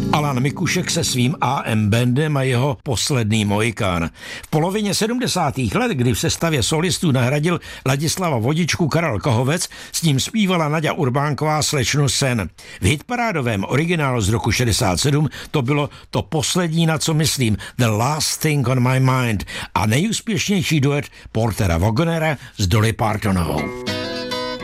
Alan Mikušek se svým AM bandem a jeho poslední Mohikán. V polovině 70. let, kdy v sestavě solistů nahradil Ladislava Vodičku Karel Kohovec, s ním zpívala Naďa Urbánková Slečnu Sen. V hitparádovém originálu z roku 67 to bylo To poslední, na co myslím, The Last Thing on My Mind, a nejúspěšnější duet Portera Wagonera s Dolly Partonovou.